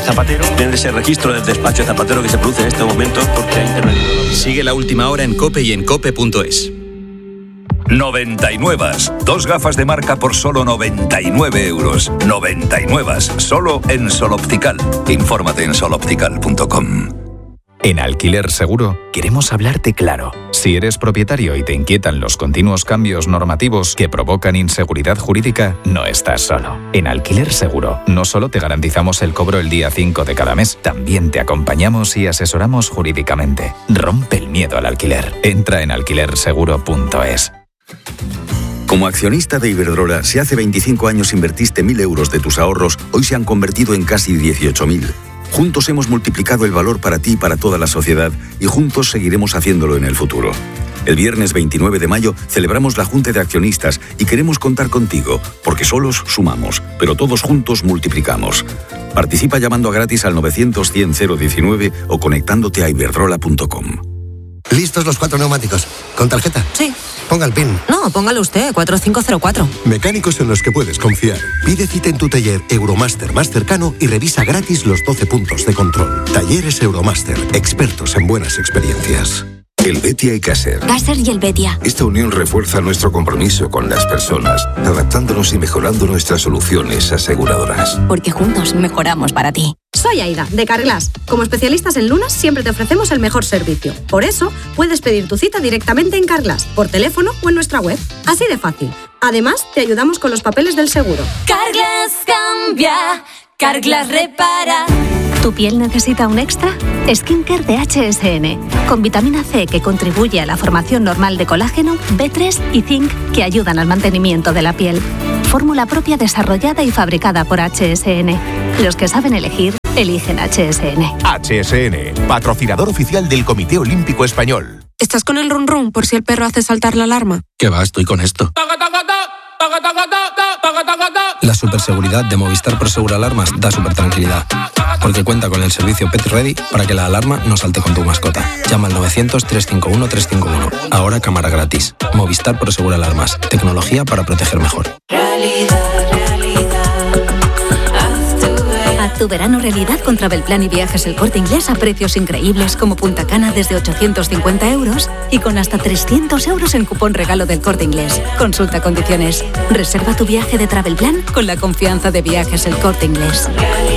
Zapatero, en ese registro del despacho de Zapatero que se produce en este momento porque ha internacionalizado. Sigue La Última Hora en COPE y en cope.es. 99. 2 gafas de marca por solo 99 euros. 99. Solo en Sol Optical. Infórmate en soloptical.com. En Alquiler Seguro queremos hablarte claro. Si eres propietario y te inquietan los continuos cambios normativos que provocan inseguridad jurídica, no estás solo. En Alquiler Seguro no solo te garantizamos el cobro el día 5 de cada mes, también te acompañamos y asesoramos jurídicamente. Rompe el miedo al alquiler. Entra en alquilerseguro.es. Como accionista de Iberdrola, si hace 25 años invertiste 1.000 euros de tus ahorros, hoy se han convertido en casi 18.000. Juntos hemos multiplicado el valor para ti y para toda la sociedad y juntos seguiremos haciéndolo en el futuro. El viernes 29 de mayo celebramos la Junta de Accionistas y queremos contar contigo, porque solos sumamos, pero todos juntos multiplicamos. Participa llamando a gratis al 900-100-019 o conectándote a iberdrola.com. ¿Listos los 4 neumáticos? ¿Con tarjeta? Sí. Ponga el PIN. No, póngalo usted, 4504. Mecánicos en los que puedes confiar. Pide cita en tu taller Euromaster más cercano y revisa gratis los 12 puntos de control. Talleres Euromaster, expertos en buenas experiencias. El Betia y Caser. Caser y el Betia. Esta unión refuerza nuestro compromiso con las personas, adaptándonos y mejorando nuestras soluciones aseguradoras. Porque juntos mejoramos para ti. Soy Aida, de Carglass. Como especialistas en lunas, siempre te ofrecemos el mejor servicio. Por eso, puedes pedir tu cita directamente en Carglass, por teléfono o en nuestra web. Así de fácil. Además, te ayudamos con los papeles del seguro. Carglass cambia, Carglass repara. ¿Tu piel necesita un extra? Skincare de HSN, con vitamina C que contribuye a la formación normal de colágeno, B3 y zinc que ayudan al mantenimiento de la piel. Fórmula propia desarrollada y fabricada por HSN. Los que saben elegir, eligen HSN. HSN, patrocinador oficial del Comité Olímpico Español. ¿Estás con el run run por si el perro hace saltar la alarma? ¿Qué va? Estoy con esto. La superseguridad de Movistar Prosegur Alarmas da súper tranquilidad, porque cuenta con el servicio Pet Ready para que la alarma no salte con tu mascota. Llama al 900-351-351. Ahora cámara gratis. Movistar Prosegur Alarmas. Tecnología para proteger mejor. Haz tu verano realidad con Travelplan y Viajes El Corte Inglés a precios increíbles como Punta Cana desde 850 euros y con hasta 300 euros en cupón regalo del Corte Inglés. Consulta condiciones. Reserva tu viaje de Travelplan con la confianza de Viajes El Corte Inglés.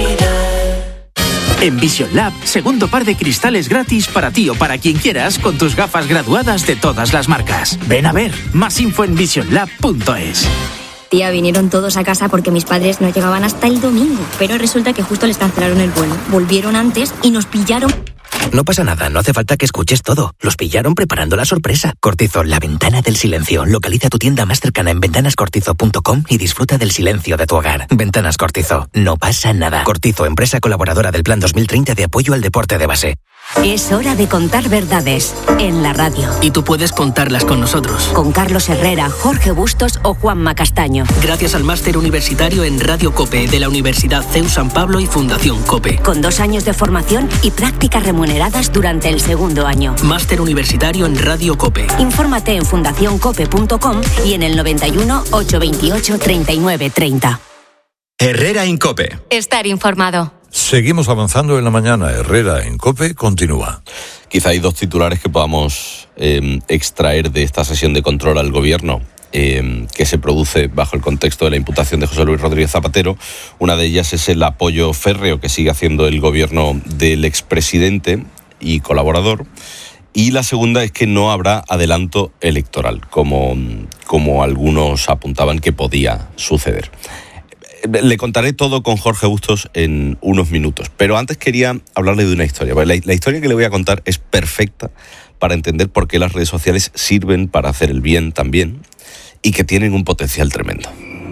En Vision Lab, segundo par de cristales gratis para ti o para quien quieras con tus gafas graduadas de todas las marcas. Ven a ver, más info en visionlab.es. Tía, vinieron todos a casa porque mis padres no llegaban hasta el domingo, pero resulta que justo les cancelaron el vuelo. Volvieron antes y nos pillaron. No pasa nada, no hace falta que escuches todo. Los pillaron preparando la sorpresa. Cortizo, la ventana del silencio. Localiza tu tienda más cercana en ventanascortizo.com y disfruta del silencio de tu hogar. Ventanas Cortizo, no pasa nada. Cortizo, empresa colaboradora del Plan 2030 de apoyo al deporte de base. Es hora de contar verdades en la radio. Y tú puedes contarlas con nosotros. Con Carlos Herrera, Jorge Bustos o Juanma Castaño. Gracias al máster universitario en Radio COPE de la Universidad CEU San Pablo y Fundación COPE. Con 2 años de formación y prácticas remuneradas durante el segundo año. Máster universitario en Radio COPE. Infórmate en fundacioncope.com y en el 91 828 39 30. Herrera en COPE. Estar informado. Seguimos avanzando en la mañana. Herrera en COPE continúa. Quizá hay 2 titulares que podamos extraer de esta sesión de control al gobierno que se produce bajo el contexto de la imputación de José Luis Rodríguez Zapatero. Una de ellas es el apoyo férreo que sigue haciendo el gobierno del expresidente y colaborador. Y la segunda es que no habrá adelanto electoral, como algunos apuntaban que podía suceder. Le contaré todo con Jorge Bustos en unos minutos, pero antes quería hablarle de una historia. La historia que le voy a contar es perfecta para entender por qué las redes sociales sirven para hacer el bien también y que tienen un potencial tremendo.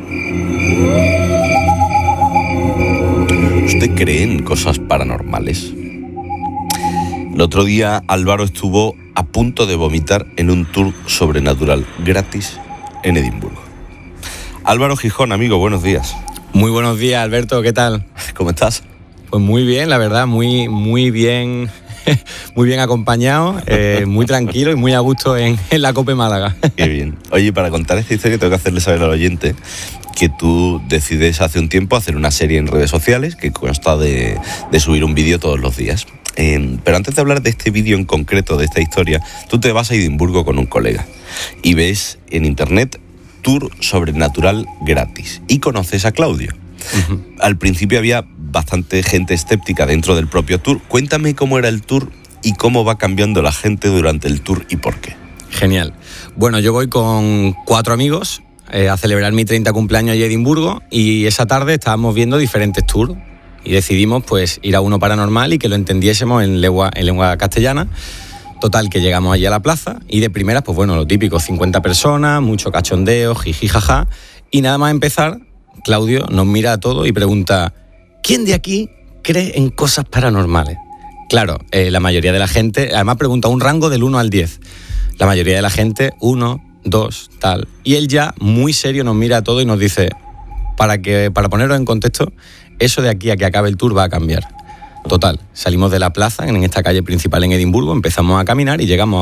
¿Usted cree en cosas paranormales? El otro día Álvaro estuvo a punto de vomitar en un tour sobrenatural gratis en Edimburgo. Álvaro Gijón, amigo, buenos días. Muy buenos días, Alberto, ¿qué tal? ¿Cómo estás? Pues muy bien, la verdad, muy bien muy bien acompañado, muy tranquilo y muy a gusto en la COPE Málaga. Qué bien. Oye, para contar esta historia tengo que hacerle saber al oyente que tú decides hace un tiempo hacer una serie en redes sociales que consta de subir un vídeo todos los días. Pero antes de hablar de este vídeo en concreto, de esta historia, tú te vas a Edimburgo con un colega y ves en internet tour sobrenatural gratis y conoces a Claudio. Uh-huh. Al principio había bastante gente escéptica dentro del propio tour. Cuéntame cómo era el tour y cómo va cambiando la gente durante el tour y por qué. Genial. Bueno, yo voy con 4 amigos a celebrar mi 30 cumpleaños allí en Edimburgo y esa tarde estábamos viendo diferentes tours y decidimos pues ir a uno paranormal y que lo entendiésemos en lengua castellana. Total, que llegamos allí a la plaza y de primeras, pues bueno, lo típico, 50 personas, mucho cachondeo, jiji, jaja, y nada más empezar, Claudio nos mira a todos y pregunta: ¿quién de aquí cree en cosas paranormales? Claro, la mayoría de la gente, además pregunta un rango del 1 al 10. La mayoría de la gente, 1, 2, tal. Y él ya, muy serio, nos mira a todos y nos dice: para poneros en contexto, eso de aquí a que acabe el tour va a cambiar. Total, salimos de la plaza, en esta calle principal en Edimburgo, empezamos a caminar y llegamos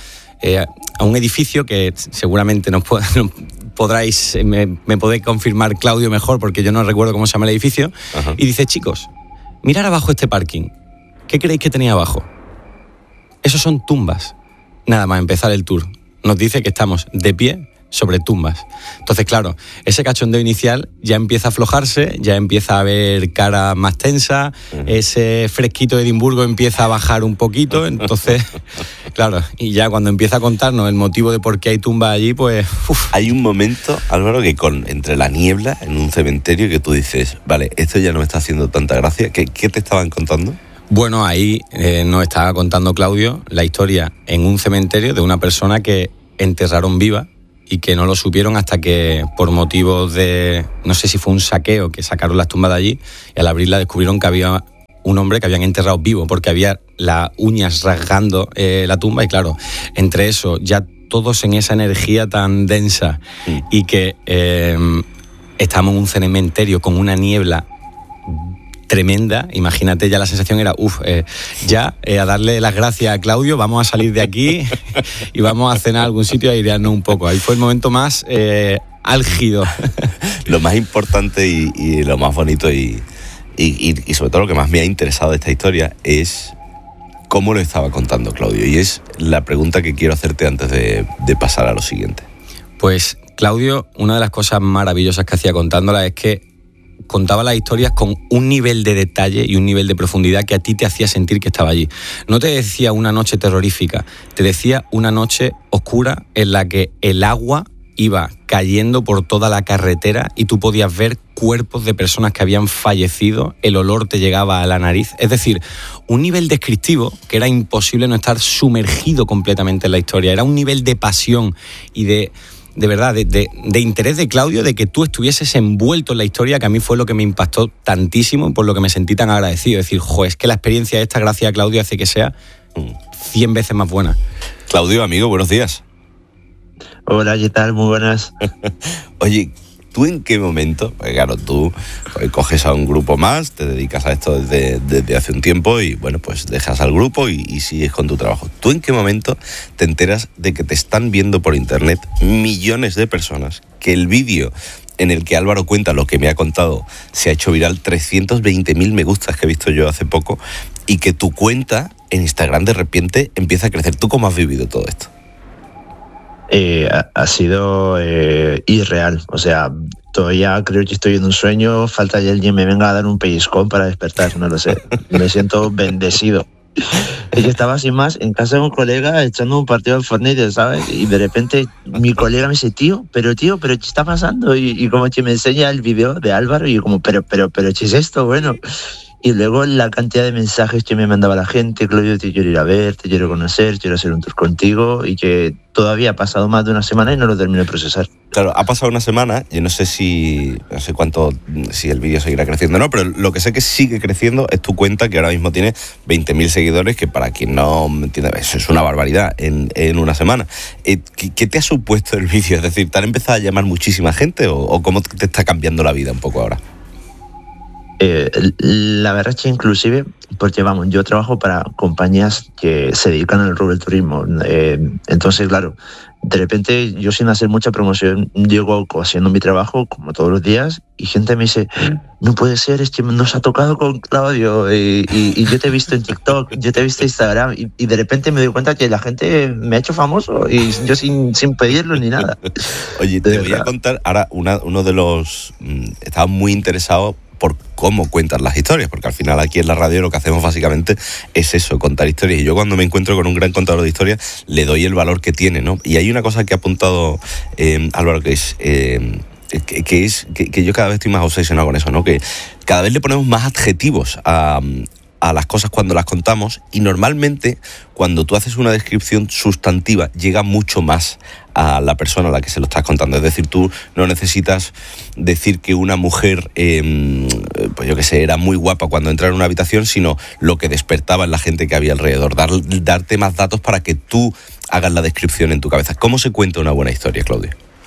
a un edificio que seguramente me podréis confirmar, Claudio, mejor, porque yo no recuerdo cómo se llama el edificio. Ajá. Y dice: chicos, mirad abajo este parking. ¿Qué creéis que tenía abajo? Esos son tumbas. Nada más empezar el tour, nos dice que estamos de pie sobre tumbas. Entonces, claro, ese cachondeo inicial ya empieza a aflojarse, ya empieza a haber cara más tensa, ese fresquito de Edimburgo empieza a bajar un poquito, entonces, claro, y ya cuando empieza a contarnos el motivo de por qué hay tumbas allí, pues... Hay un momento, Álvaro, que entre la niebla en un cementerio que tú dices: vale, esto ya no me está haciendo tanta gracia. ¿Qué te estaban contando? Bueno, ahí nos estaba contando Claudio la historia en un cementerio de una persona que enterraron viva y que no lo supieron hasta que, por motivos de, no sé si fue un saqueo, que sacaron las tumbas de allí y al abrirla descubrieron que había un hombre que habían enterrado vivo porque había las uñas rasgando la tumba. Y claro, entre eso, ya todos en esa energía tan densa y que estamos en un cementerio con una niebla tremenda, imagínate, ya la sensación era a darle las gracias a Claudio, vamos a salir de aquí y vamos a cenar a algún sitio a airearnos un poco. Ahí fue el momento más álgido. Lo más importante y lo más bonito y sobre todo lo que más me ha interesado de esta historia es cómo lo estaba contando Claudio, y es la pregunta que quiero hacerte antes de pasar a lo siguiente. Pues Claudio, una de las cosas maravillosas que hacía contándola es que contaba las historias con un nivel de detalle y un nivel de profundidad que a ti te hacía sentir que estaba allí. No te decía una noche terrorífica, te decía una noche oscura en la que el agua iba cayendo por toda la carretera y tú podías ver cuerpos de personas que habían fallecido, el olor te llegaba a la nariz. Es decir, un nivel descriptivo que era imposible no estar sumergido completamente en la historia. Era un nivel de pasión y de verdad, de interés de Claudio, de que tú estuvieses envuelto en la historia, que a mí fue lo que me impactó tantísimo y por lo que me sentí tan agradecido. Es decir, es que la experiencia esta, gracias a Claudio, hace que sea 100 veces más buena. Claudio, amigo, buenos días. Hola, ¿qué tal? Muy buenas. Oye, ¿tú en qué momento? Pues claro, tú coges a un grupo más, te dedicas a esto desde hace un tiempo y bueno, pues dejas al grupo y sigues con tu trabajo. ¿Tú en qué momento te enteras de que te están viendo por internet millones de personas, que el vídeo en el que Álvaro cuenta lo que me ha contado se ha hecho viral, 320.000 me gustas que he visto yo hace poco, y que tu cuenta en Instagram de repente empieza a crecer? ¿Tú cómo has vivido todo esto? Ha sido irreal, o sea, todavía creo que estoy en un sueño, falta que alguien me venga a dar un pellizcón para despertar, no lo sé, me siento bendecido. Es que estaba sin más en casa de un colega echando un partido de Fortnite, ¿sabes? Y de repente mi colega me dice: tío, pero ¿qué está pasando? Y como que me enseña el video de Álvaro y yo como, pero ¿qué es esto? Bueno... Y luego la cantidad de mensajes que me mandaba la gente: Claudio, te quiero ir a ver, te quiero conocer, quiero hacer un tour contigo, y que todavía ha pasado más de una semana y no lo termino de procesar. Claro, ha pasado una semana, yo no sé si el vídeo seguirá creciendo o no, pero lo que sé que sigue creciendo es tu cuenta, que ahora mismo tiene 20.000 seguidores, que para quien no me entienda, eso es una barbaridad en una semana. ¿Qué te ha supuesto el vídeo? Es decir, ¿te han empezado a llamar muchísima gente o cómo te está cambiando la vida un poco ahora? La verdad es que inclusive, porque vamos, yo trabajo para compañías que se dedican al rubro del turismo. Entonces, claro, de repente yo sin hacer mucha promoción llego haciendo mi trabajo como todos los días y gente me dice, no puede ser, es que nos ha tocado con Claudio y yo te he visto en TikTok, yo te he visto en Instagram y de repente me doy cuenta que la gente me ha hecho famoso y yo sin pedirlo ni nada. Oye, te voy a contar ahora uno de los... Estaba muy interesado por cómo cuentas las historias, porque al final aquí en la radio lo que hacemos básicamente es eso, contar historias, y yo cuando me encuentro con un gran contador de historias le doy el valor que tiene, ¿no? Y hay una cosa que ha apuntado Álvaro, que es que yo cada vez estoy más obsesionado con eso, ¿no? Que cada vez le ponemos más adjetivos a las cosas cuando las contamos, y normalmente cuando tú haces una descripción sustantiva llega mucho más a la persona a la que se lo estás contando. Es decir, tú no necesitas decir que una mujer, pues yo qué sé, era muy guapa cuando entraba en una habitación, sino lo que despertaba en la gente que había alrededor. Darte más datos para que tú hagas la descripción en tu cabeza. ¿Cómo se cuenta una buena historia, Claudio?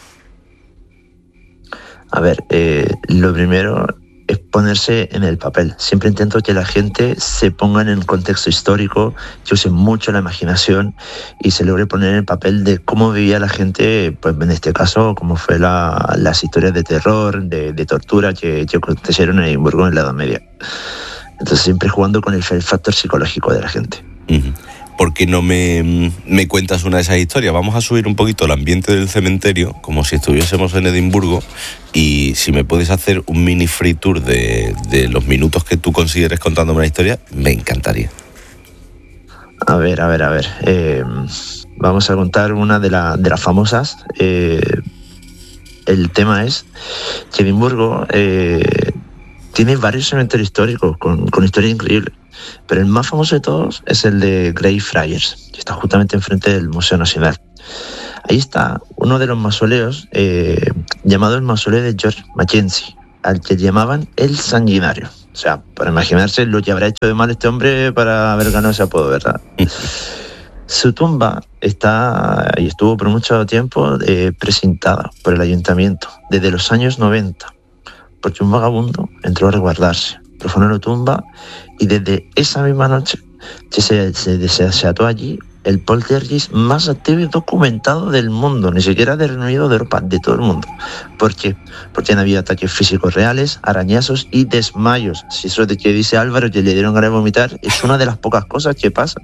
A ver, lo primero es ponerse en el papel. Siempre intento que la gente se ponga en el contexto histórico, que use mucho la imaginación y se logre poner en el papel de cómo vivía la gente, pues en este caso, cómo fue las historias de terror, de tortura que acontecieron en Edimburgo en la Edad Media. Entonces siempre jugando con el factor psicológico de la gente. Uh-huh. ¿Por qué no me cuentas una de esas historias? Vamos a subir un poquito el ambiente del cementerio, como si estuviésemos en Edimburgo, y si me puedes hacer un mini free tour de los minutos que tú consideres contándome una historia, me encantaría. A ver. Vamos a contar una de las famosas. El tema es que Edimburgo tiene varios cementerios históricos con historias increíbles. Pero el más famoso de todos es el de Greyfriars, que está justamente enfrente del Museo Nacional. Ahí está uno de los mausoleos, llamado el mausoleo de George Mackenzie, al que llamaban el Sanguinario. O sea, para imaginarse lo que habrá hecho de mal este hombre para haber ganado ese apodo, ¿verdad? Su tumba está, y estuvo por mucho tiempo, precintada por el ayuntamiento, desde los años 90, porque un vagabundo entró a resguardarse, profanó la tumba, y desde esa misma noche que se desató allí el poltergeist más activo y documentado del mundo, ni siquiera del Reino Unido, de Europa, de todo el mundo. ¿Por qué? Porque han habido ataques físicos reales, arañazos y desmayos. Si eso de que dice Álvaro que le dieron ganas de vomitar, es una de las pocas cosas que pasa.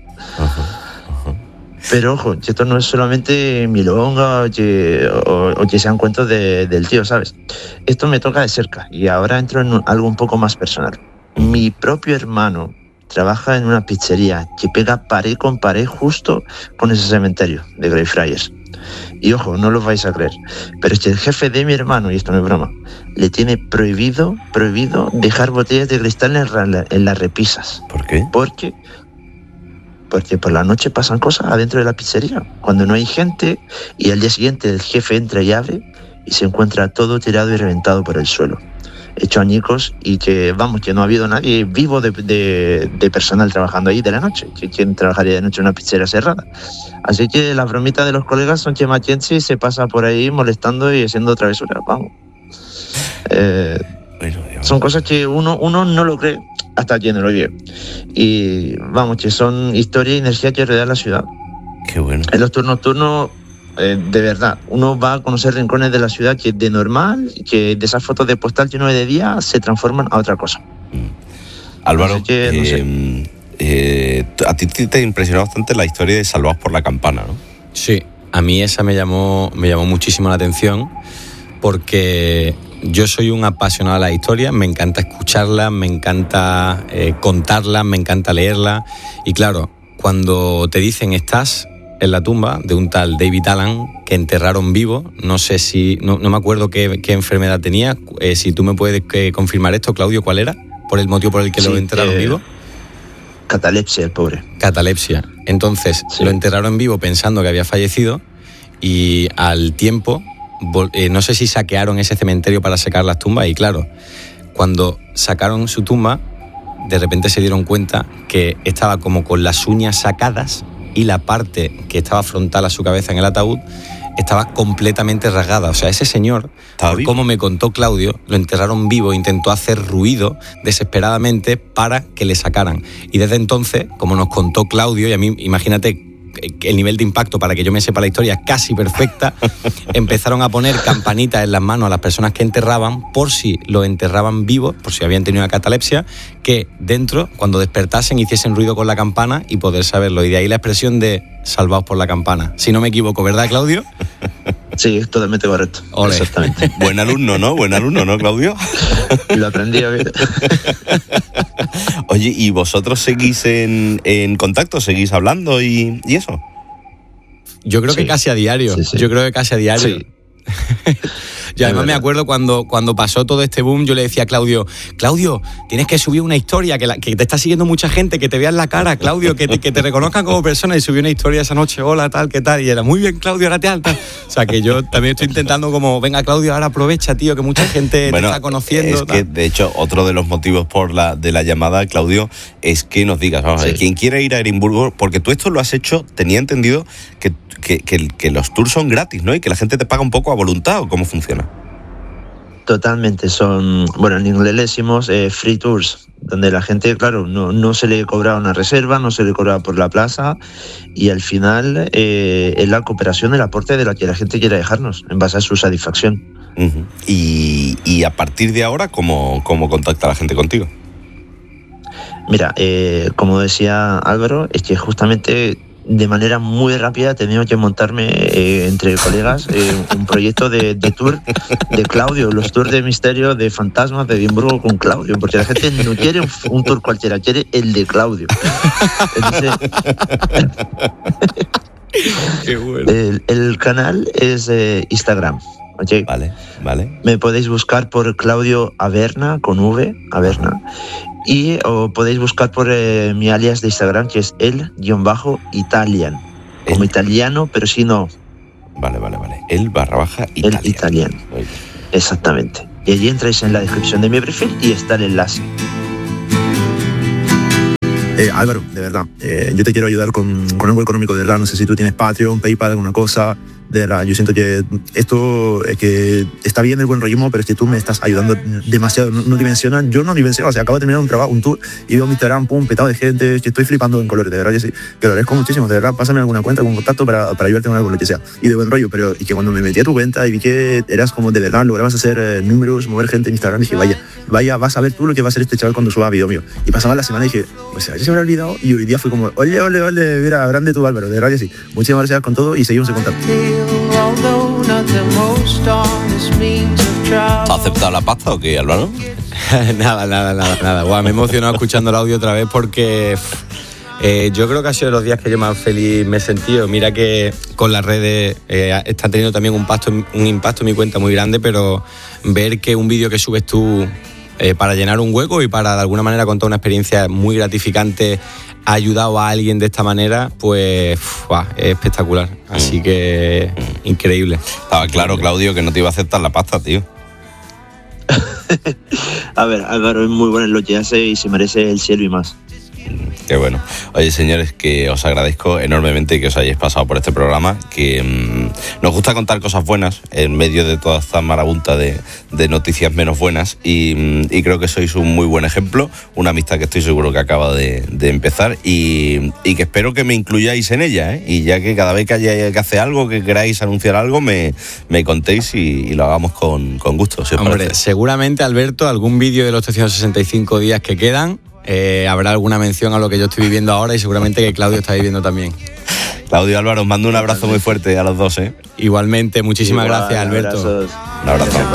Pero ojo, que esto no es solamente milonga o que sean cuentos del tío, ¿sabes? Esto me toca de cerca y ahora entro en algo un poco más personal. Mi propio hermano trabaja en una pizzería que pega pared con pared justo con ese cementerio de Greyfriars. Y ojo, no lo vais a creer, pero es que el jefe de mi hermano, y esto no es broma, le tiene prohibido dejar botellas de cristal en las repisas. ¿Por qué? Porque por la noche pasan cosas adentro de la pizzería, cuando no hay gente, y al día siguiente el jefe entra y abre y se encuentra todo tirado y reventado por el suelo, hecho añicos, y que no ha habido nadie vivo de personal trabajando ahí de la noche. ¿Quién trabajaría de noche en una pizzería cerrada? Así que las bromitas de los colegas son que Mackenzie se pasa por ahí molestando y haciendo travesuras, vamos. Son cosas que uno no lo cree hasta que no lo vive. Y vamos, que son historia y energía que rodean la ciudad. Qué bueno. En los turnos nocturnos, de verdad, uno va a conocer rincones de la ciudad que de normal, que de esas fotos de postal que uno ve de día, se transforman a otra cosa. Álvaro, no sé. a ti te impresionó bastante la historia de Salvados por la Campana, ¿no? Sí, a mí esa me llamó muchísimo la atención, porque yo soy un apasionado de la historia, me encanta escucharla, me encanta contarla, me encanta leerla, y claro, cuando te dicen estás en la tumba de un tal David Allan que enterraron vivo, no sé si, no me acuerdo qué enfermedad tenía, si tú me puedes confirmar esto, Claudio, ¿cuál era? ¿Por el motivo por el que lo enterraron vivo? Catalepsia, el pobre. Catalepsia. Entonces, lo enterraron vivo pensando que había fallecido, y al tiempo, no sé si saquearon ese cementerio para sacar las tumbas, y claro, cuando sacaron su tumba, de repente se dieron cuenta que estaba como con las uñas sacadas, y la parte que estaba frontal a su cabeza en el ataúd estaba completamente rasgada. O sea, ese señor, por como me contó Claudio, lo enterraron vivo, intentó hacer ruido desesperadamente para que le sacaran. Y desde entonces, como nos contó Claudio, y a mí, imagínate el nivel de impacto, para que yo me sepa la historia casi perfecta, empezaron a poner campanitas en las manos a las personas que enterraban, por si lo enterraban vivo, por si habían tenido una catalepsia, que dentro, cuando despertasen, hiciesen ruido con la campana y poder saberlo. Y de ahí la expresión de salvaos por la campana. Si no me equivoco, ¿verdad, Claudio? Sí, es totalmente correcto. Olé. Exactamente. Buen alumno, ¿no? Buen alumno, ¿no, Claudio? Lo aprendí a ver. Oye, ¿y vosotros seguís en contacto? ¿Seguís hablando y eso? Yo creo que casi a diario. Sí. Yo creo que casi a diario. Sí. Y además me acuerdo cuando pasó todo este boom, yo le decía a Claudio, tienes que subir una historia, que te está siguiendo mucha gente, que te vean la cara, Claudio, que te reconozcan como persona. Y subí una historia esa noche, hola, tal, ¿qué tal? Y era, muy bien, Claudio, ahora te alta. O sea, que yo también estoy intentando como, venga, Claudio, ahora aprovecha, tío, que mucha gente te está conociendo. Es que, de hecho, otro de los motivos de la llamada, Claudio, es que nos digas, vamos a ver, quien quiera ir a Edimburgo, porque tú esto lo has hecho, tenía entendido que los tours son gratis, ¿no? Y que la gente te paga un poco a voluntad, ¿o cómo funciona? Totalmente, son, bueno, en inglés le decimos free tours, donde la gente, claro, no se le cobra una reserva, no se le cobra por la plaza, y al final es la cooperación, el aporte de la que la gente quiera dejarnos, en base a su satisfacción. Uh-huh. Y a partir de ahora, ¿cómo contacta la gente contigo? Mira, como decía Álvaro, es que justamente de manera muy rápida he tenido que montarme entre colegas un proyecto de tour de Claudio, los tours de misterio de fantasmas de Edimburgo con Claudio, porque la gente no quiere un tour cualquiera, quiere el de Claudio. Entonces, qué bueno. El canal es Instagram. ¿Okay? Vale. Me podéis buscar por Claudio Averna, con V, Averna. Y o podéis buscar por mi alias de Instagram, que es el_Italian. Como italiano, pero si no. Vale. El_Italian. El Italian. Exactamente. Y allí entráis en la descripción de mi perfil y está el enlace. Álvaro, de verdad, yo te quiero ayudar con algo económico, de verdad. No sé si tú tienes Patreon, PayPal, alguna cosa. De verdad, yo siento que esto es que está bien el buen rollismo, pero es que tú me estás ayudando demasiado. No dimensionas, yo no dimensiono. O sea, acabo de terminar un tour y veo mi Instagram, petado de gente, que estoy flipando en colores, de verdad, que lo agradezco muchísimo. De verdad, pásame alguna cuenta, algún contacto para ayudarte con algo, lo que sea. Y de buen rollo, pero y que cuando me metí a tu cuenta y vi que eras como de verdad, lograbas hacer números, mover gente en Instagram, dije, vaya, vas a ver tú lo que va a hacer este chaval cuando suba vídeo mío. Y pasaba la semana y dije, pues ya se me habrá olvidado, y hoy día fue como, ole, mira, grande tú, Álvaro, de verdad que sí. Muchísimas gracias con todo y seguimos en contacto. ¿Has aceptado la pasta o qué, Álvaro? Nada. Guau, me he emocionado escuchando el audio otra vez porque yo creo que ha sido de los días que yo más feliz me he sentido. Mira que con las redes están teniendo también un impacto en mi cuenta muy grande, pero ver que un vídeo que subes tú para llenar un hueco y para de alguna manera contar una experiencia muy gratificante ha ayudado a alguien de esta manera, pues es espectacular. Así que increíble. Estaba claro, Claudio, que no te iba a aceptar la pasta, tío. A ver, Álvaro es muy bueno en lo que hace y se merece el cielo y más. Qué bueno. Oye, señores, que os agradezco enormemente que os hayáis pasado por este programa, que nos gusta contar cosas buenas en medio de toda esta marabunta de noticias menos buenas, y creo que sois un muy buen ejemplo, una amistad que estoy seguro que acaba de empezar y que espero que me incluyáis en ella, y ya que cada vez que haya que hacer algo, que queráis anunciar algo, me contéis y lo hagamos con gusto. Si os Hombre, parece. Seguramente, Alberto, algún vídeo de los 365 días que quedan, habrá alguna mención a lo que yo estoy viviendo ahora y seguramente que Claudio está viviendo también. Claudio, Álvaro, os mando un abrazo muy fuerte a los dos. Igualmente, muchísimas gracias, Alberto. Abrazos. Un abrazo.